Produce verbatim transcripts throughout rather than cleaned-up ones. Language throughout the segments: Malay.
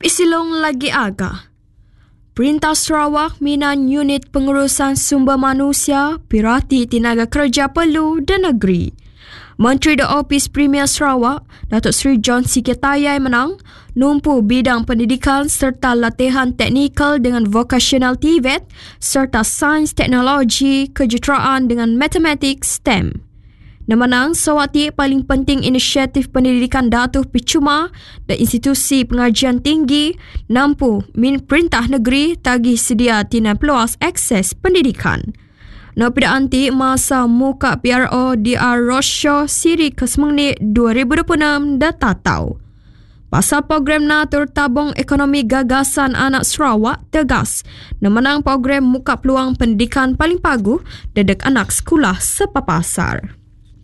Pisilong lagi agah. Perintah Sarawak minan unit pengurusan sumber manusia, pirati tenaga kerja perlu dan negeri. Menteri The Office Premier Sarawak, Datuk Seri John Siketayai menang, numpu bidang pendidikan serta latihan teknikal dengan vocational T V E T serta sains teknologi kejuruteraan dengan matematik STEM. Namanang sawati paling penting inisiatif pendidikan Datuk Picuma dan institusi pengajian tinggi nampu min perintah negeri tagih sedia tina peluas akses pendidikan. Napida anti masa muka P R O D R Roadshow siri ke Semengni dua ribu dua puluh enam dah tatau. Pasal program natur tabung ekonomi gagasan anak Sarawak tegas namanang program muka peluang pendidikan paling paguh dedek anak sekolah sepapasar.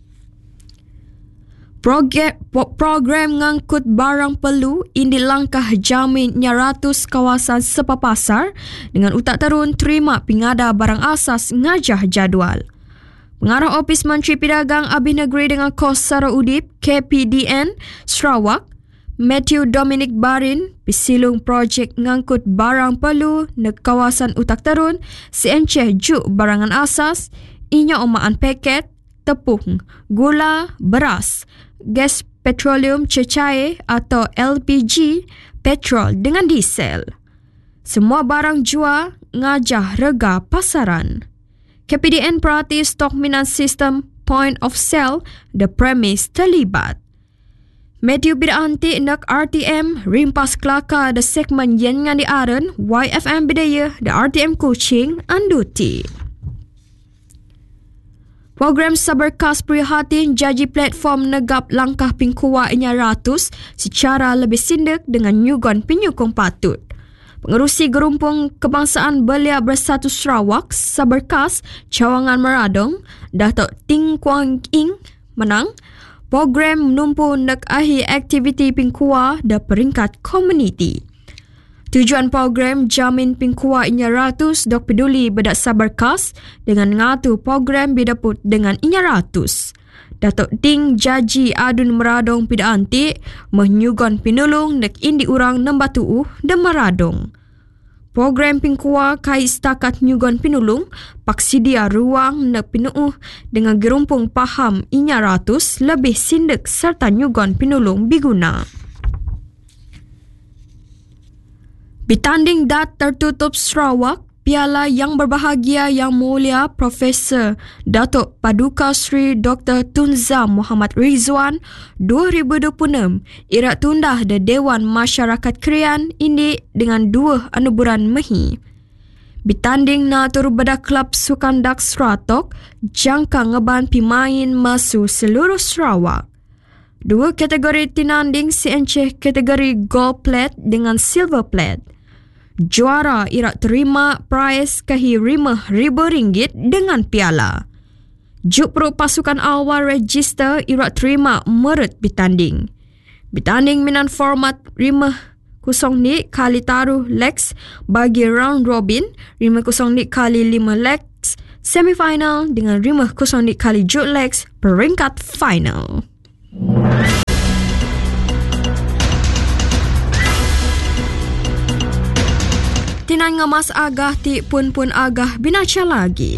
Program, program ngangkut barang perlu indi langkah jamin nyaratus kawasan sepapasar dengan utak terun terima pingada barang asas ngajah jadual. Pengarah Ofis Menteri Pedagang Abih Negeri dengan Kos Sara Udip K P D N Sarawak Matthew Dominic Barin pisilung projek ngangkut barang perlu ne kawasan utak terun seenceh juk barangan asas inya omaan paket tepung, gula, beras, gas petroleum cecair atau L P G, petrol dengan diesel. Semua barang jual ngajah rega pasaran. K P D N perhati stok minan sistem point of sale the premise terlibat. Matthew Bidanti nak R T M rimpas kelakar the segmen yen ngan di aren Y F M Bidaya the R T M Kuching anduti. Program Saberkas Prihatin jaji platform negap langkah pingkuwa inya ratus secara lebih sindik dengan nyugon penyukung patut. Pengerusi Gerumpung Kebangsaan Belia Bersatu Sarawak Saberkas Cawangan Meradong Datuk Ting Kuang Ing menang. Program menumpu nak ahi aktiviti pingkuwa da peringkat komuniti. Tujuan program jamin pingkuwa inya ratus dok peduli bedak Saberkas dengan ngatu program bidaput dengan inya ratus. Datuk Ting Jaji Adun Meradong Pidaanti menyugon pinulung nak indi urang nembatu'u dan Meradong. Program pingkuwa kai setakat nyugon pinulung paksidia ruang nak pinu'uh dengan gerumpung paham inya ratus lebih sindik serta nyugon pinulung biguna. Bitanding dat tertutup Sarawak, Piala Yang Berbahagia Yang Mulia Profesor Datuk Paduka Sri Doktor Tunza Muhammad Rizwan dua ribu dua puluh enam irak tundah de Dewan Masyarakat Krian ini dengan dua anuburan mehi. Bitanding natur bedak klub sukan dak Seratok jangka ngeban pemain masuk seluruh Sarawak. Dua kategori tinanding seenceh kategori gold plate dengan silver plate. Juara irak terima prize kahi lima ribu ringgit dengan piala. Jupru pasukan awal register irak terima merit bitanding. Bitanding minan format lima kosong ni kali taruh legs bagi round robin, lima kosong ni kali lima legs semifinal dengan lima kosong ni kali jut legs peringkat final. Tinan ngamas agah ti pun-pun agah binaca lagi.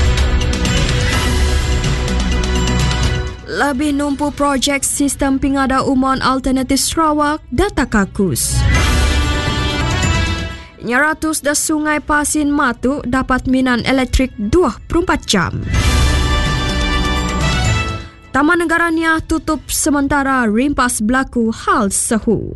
Lebih numpu projek sistem pingada umon alternatif Sarawak data kakus. Nyaratus da Sungai Pasin Matu dapat minan elektrik dua puluh empat jam. Taman Negara Niah tutup sementara rimpas berlaku hal sehu.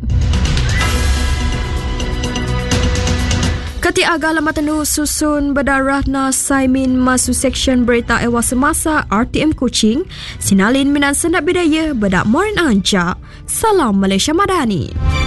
Keti agak lama tendu susun bedarah na Saimin masuk seksyen berita ewas semasa R T M Kuching, sinalin minan sendak bidaya bedak morin anja. Salam Malaysia Madani.